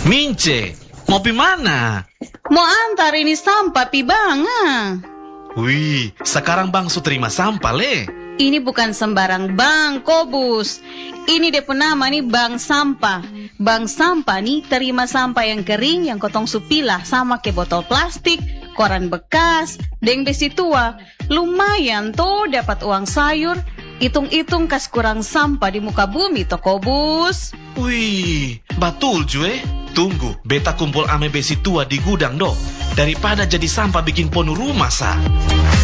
Mince, mau pi mana? Mau antar ini sampah pi bang. Wih, sekarang bang su terima sampah le. Ini bukan sembarang bank, Kobus. Ini dia nama nih bank sampah. Bank sampah nih terima sampah yang kering yang kotong supilah sama ke botol plastik, koran bekas, deng besi tua. Lumayan tuh dapat uang sayur. Hitung-hitung kas kurang sampah di muka bumi toh, Kobus. Wih, betul Jue. Tunggu, beta kumpul ame besi tua di gudang do. Daripada jadi sampah bikin ponu rumah sa.